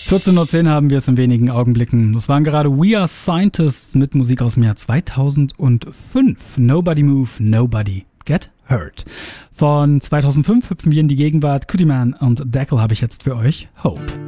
14:10 Uhr haben wir es in wenigen Augenblicken. Das waren gerade We Are Scientists mit Musik aus dem Jahr 2005. Nobody Move, Nobody Get Hurt. Von 2005 hüpfen wir in die Gegenwart. Cootie Man und Deckel habe ich jetzt für euch. Hope.